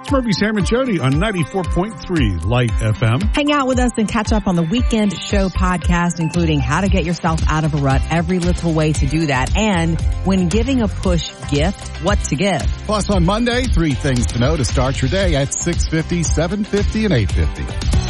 It's Murphy, Sam, and Jody on 94.3 Light FM. Hang out with us and catch up on the Weekend Show podcast, including how to get yourself out of a rut, every little way to do that, and when giving a push gift, what to give. Plus on Monday, 3 things to know to start your day at 6:50, 7:50, and 8:50.